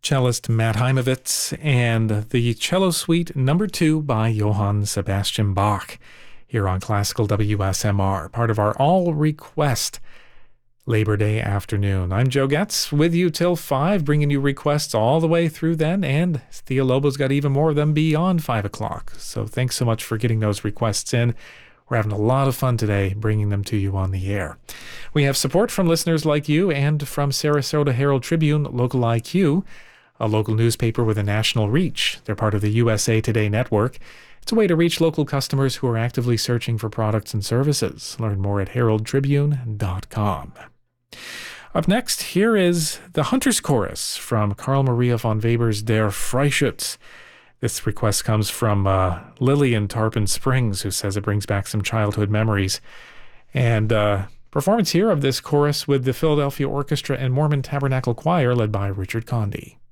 cellist Matt Heimovitz, and the Cello Suite No. 2 by Johann Sebastian Bach here on Classical WSMR, part of our all-request Labor Day afternoon. I'm Joe Getz with you till 5, bringing you requests all the way through then, and Thea Lobo's got even more of them beyond 5 o'clock. So thanks so much for getting those requests in. We're having a lot of fun today bringing them to you on the air. We have support from listeners like you and from Sarasota Herald Tribune, Local IQ, a local newspaper with a national reach. They're part of the USA Today network. It's a way to reach local customers who are actively searching for products and services. Learn more at heraldtribune.com. Up next, here is the Hunter's Chorus from Carl Maria von Weber's Der Freischütz. This request comes from Lily in Tarpon Springs, who says it brings back some childhood memories. And performance here of this chorus with the Philadelphia Orchestra and Mormon Tabernacle Choir led by Richard Conde.